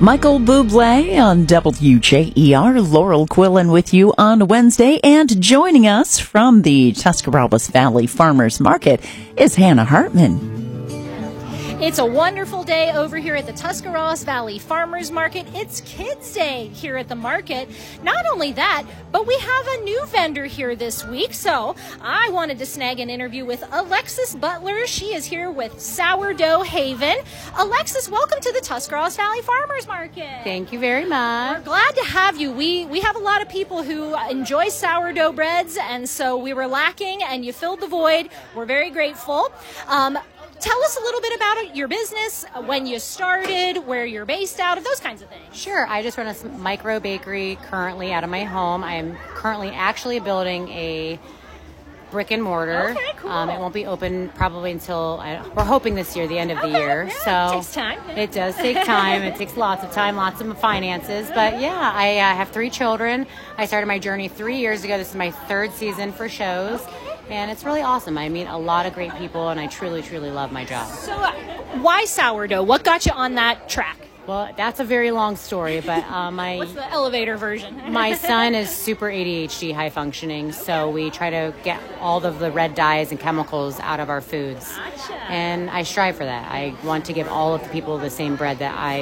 Michael Bublé on WJER. Laurel Quillen with you on Wednesday. And joining us from the Tuscarawas Valley Farmers Market is Hannah Hartman. It's a wonderful day over here at the Tuscarawas Valley Farmers Market. It's Kids Day here at the market. Not only that, but we have a new vendor here this week. So I wanted to snag an interview with Alexis Butler. She is here with Sourdough Haven. Alexis, welcome to the Tuscarawas Valley Farmers Market. Thank you very much. We're glad to have you. We have a lot of people who enjoy sourdough breads, and so we were lacking, and you filled the void. We're very grateful. Tell us a little bit about your business, when you started, where you're based out of, those kinds of things. Sure. I just run a micro bakery currently out of my home. I am currently actually building a brick and mortar. Okay, cool. It won't be open probably until, we're hoping this year, the end of the year. Yeah, so it takes time. It does take time. It takes lots of time, lots of finances. But yeah, I have 3 children. I started my journey 3 years ago. This is my 3rd season for shows. Okay. And it's really awesome. I meet a lot of great people, and I truly, truly love my job. So why sourdough? What got you on that track? Well, that's a very long story, but What's the elevator version? my son is super ADHD, high functioning, so we try to get all of the red dyes and chemicals out of our foods. Gotcha. And I strive for that. I want to give all of the people the same bread that I